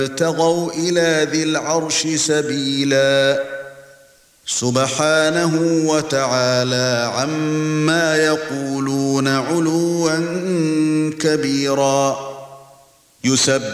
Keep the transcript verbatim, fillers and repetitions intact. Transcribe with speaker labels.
Speaker 1: ابتغوا إلى ذي العرش سبيلا سبحانه وتعالى عما يقولون علوا كبيرا. يسبح